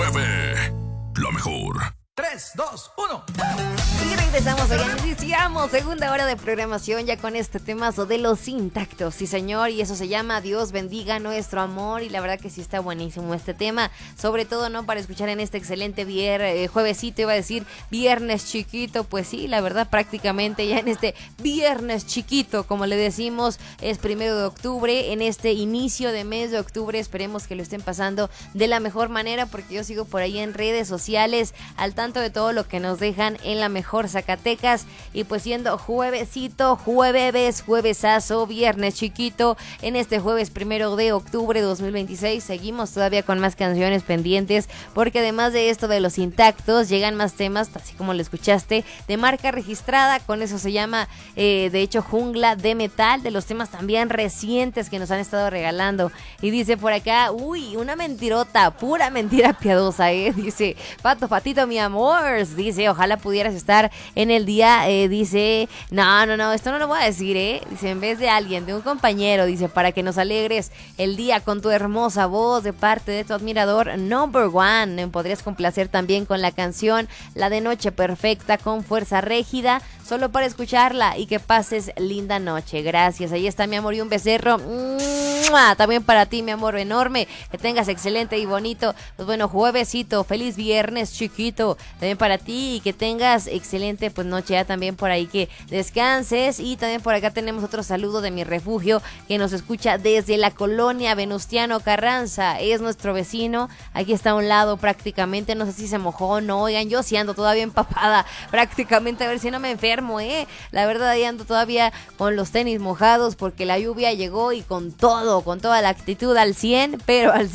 9. La mejor. 3, 2, 1. Y regresamos, oigan, iniciamos segunda hora de programación ya con este temazo de los intactos, sí señor, y eso se llama Dios bendiga nuestro amor, y la verdad que sí está buenísimo este tema, sobre todo no para escuchar en este excelente juevesito, iba a decir viernes chiquito, pues sí, la verdad prácticamente ya en este viernes chiquito, como le decimos, es 1 de octubre, en este inicio de mes de octubre, esperemos que lo estén pasando de la mejor manera, porque yo sigo por ahí en redes sociales, al tanto de todo lo que nos dejan en la mejor Zacatecas, y pues siendo juevesito, juevesazo, viernes chiquito, en este jueves 1 de octubre de 2026, seguimos todavía con más canciones pendientes, porque además de esto de los intactos, llegan más temas, así como lo escuchaste, de marca registrada, con eso se llama, de hecho, Jungla de Metal, de los temas también recientes que nos han estado regalando, y dice por acá, uy, una mentirota, pura mentira piadosa, dice, Patito, mi amor, dice, ojalá pudieras estar en el día, dice, no, esto no lo voy a decir, dice, en vez de alguien, de un compañero, dice, para que nos alegres el día con tu hermosa voz de parte de tu admirador number one, me podrías complacer también con la canción La de Noche Perfecta con Fuerza Régida, solo para escucharla y que pases linda noche, gracias, ahí está mi amor y un becerro, ¡mua! También para ti mi amor enorme, que tengas excelente y bonito, pues bueno, juevesito, feliz viernes chiquito, también para ti y que tengas excelente pues noche ya también por ahí, que descanses, y también por acá tenemos otro saludo de mi refugio que nos escucha desde la colonia Venustiano Carranza, es nuestro vecino, aquí está a un lado prácticamente, no sé si se mojó o no, oigan, yo sí ando todavía empapada prácticamente, a ver si no me enfermo, la verdad ahí ando todavía con los tenis mojados porque la lluvia llegó y con todo, con toda la actitud al 100, pero al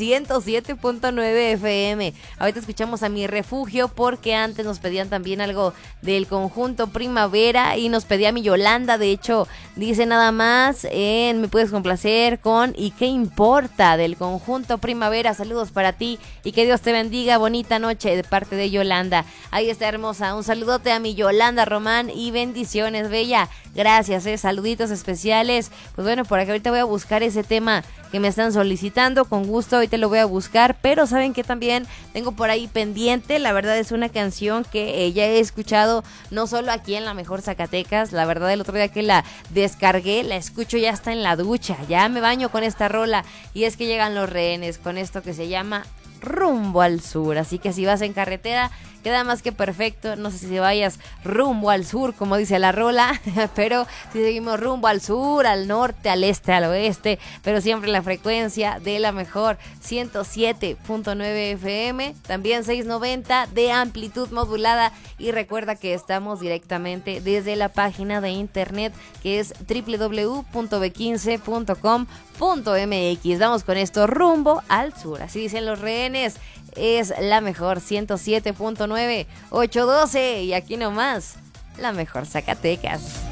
107.9 FM, ahorita escuchamos a mi refugio porque antes nos pedían también algo del conjunto Primavera y nos pedía mi Yolanda, de hecho dice nada más me puedes complacer con ¿Y qué importa? Del conjunto Primavera, saludos para ti y que Dios te bendiga, bonita noche de parte de Yolanda, ahí está hermosa, un saludote a mi Yolanda Román y bendiciones bella, gracias, saluditos especiales, pues bueno, por acá ahorita voy a buscar ese tema que me están solicitando, con gusto ahorita lo voy a buscar, pero saben que también tengo por ahí pendiente, la verdad es una canción que ya he escuchado no solo aquí en la mejor Zacatecas, la verdad el otro día que la descargué, la escucho ya hasta en la ducha, ya me baño con esta rola, y es que llegan Los Rehenes con esto que se llama Rumbo al Sur, así que si vas en carretera queda más que perfecto, no sé si vayas rumbo al sur como dice la rola, pero si seguimos rumbo al sur, al norte, al este, al oeste, pero siempre la frecuencia de la mejor 107.9 FM, también 690 de amplitud modulada, y recuerda que estamos directamente desde la página de internet que es www.b15.com.mx. Vamos con esto, rumbo al sur, así dicen Los Rehenes, es la mejor 107.9, 812, y aquí nomás, la mejor Zacatecas.